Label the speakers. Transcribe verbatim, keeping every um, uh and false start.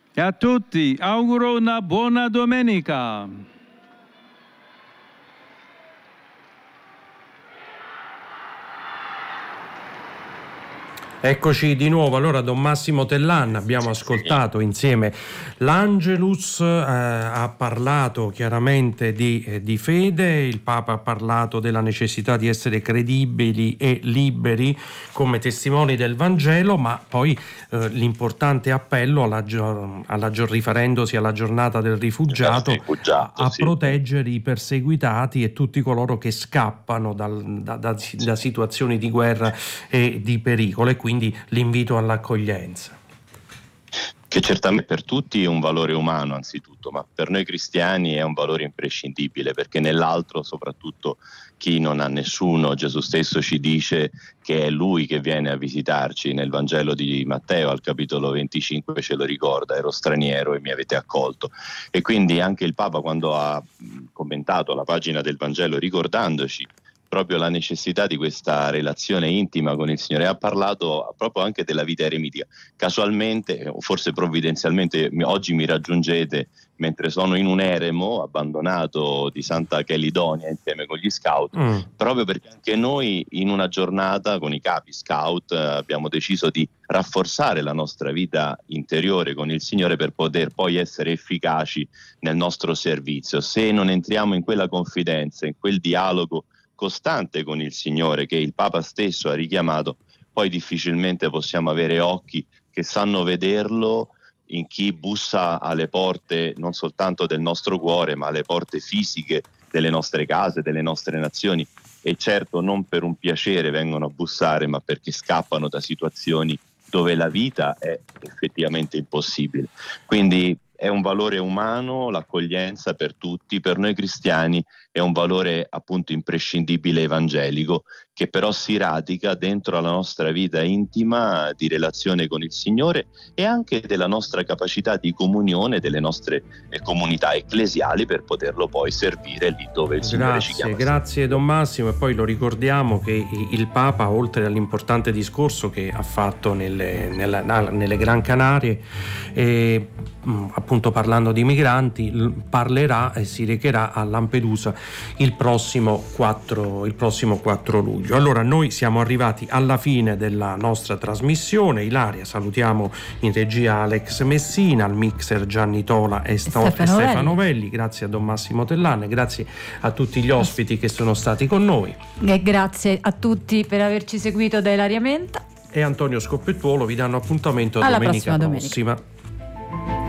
Speaker 1: E a tutti auguro una buona domenica.
Speaker 2: Eccoci di nuovo. Allora, Don Massimo Tellan, abbiamo ascoltato insieme l'Angelus, eh, ha parlato chiaramente di, eh, di fede, il Papa ha parlato della necessità di essere credibili e liberi come testimoni del Vangelo, ma poi eh, l'importante appello, alla, alla, riferendosi alla giornata del rifugiato, a, a sì. proteggere i perseguitati e tutti coloro che scappano dal, da, da, da situazioni di guerra e di pericolo, e quindi l'invito all'accoglienza.
Speaker 3: Che certamente per tutti è un valore umano anzitutto, ma per noi cristiani è un valore imprescindibile, perché nell'altro, soprattutto chi non ha nessuno, Gesù stesso ci dice che è Lui che viene a visitarci. Nel Vangelo di Matteo al capitolo venticinque ce lo ricorda: ero straniero e mi avete accolto. E quindi anche il Papa, quando ha commentato la pagina del Vangelo ricordandoci proprio la necessità di questa relazione intima con il Signore, ha parlato proprio anche della vita eremitica. Casualmente, o forse provvidenzialmente, oggi mi raggiungete mentre sono in un eremo abbandonato di Santa Chelidonia insieme con gli scout, mm. proprio perché anche noi in una giornata con i capi scout abbiamo deciso di rafforzare la nostra vita interiore con il Signore per poter poi essere efficaci nel nostro servizio. Se non entriamo in quella confidenza, in quel dialogo costante con il Signore che il Papa stesso ha richiamato, poi difficilmente possiamo avere occhi che sanno vederlo in chi bussa alle porte non soltanto del nostro cuore, ma alle porte fisiche delle nostre case, delle nostre nazioni. E certo non per un piacere vengono a bussare, ma perché scappano da situazioni dove la vita è effettivamente impossibile. Quindi è un valore umano l'accoglienza per tutti, per noi cristiani è un valore appunto imprescindibile evangelico, che però si radica dentro la nostra vita intima di relazione con il Signore e anche della nostra capacità di comunione delle nostre eh, comunità ecclesiali per poterlo poi servire lì dove il Signore
Speaker 2: grazie,
Speaker 3: ci chiama.
Speaker 2: Grazie Don Massimo. E poi lo ricordiamo che il Papa, oltre all'importante discorso che ha fatto nelle, nella, nelle Gran Canarie, eh, appunto parlando di migranti, parlerà e si recherà a Lampedusa il prossimo quattro, il prossimo quattro luglio. Allora, noi siamo arrivati alla fine della nostra trasmissione. Ilaria, salutiamo in regia Alex Messina, al mixer Gianni Tola e, Sto- Stefano, e Stefano Velli. Grazie a Don Massimo Tellan, grazie a tutti gli ospiti che sono stati con noi.
Speaker 4: E grazie a tutti per averci seguito da Ilaria Menta
Speaker 2: e Antonio Scoppettuolo. Vi danno appuntamento a
Speaker 4: alla
Speaker 2: domenica
Speaker 4: prossima
Speaker 2: prossima.
Speaker 4: Domenica.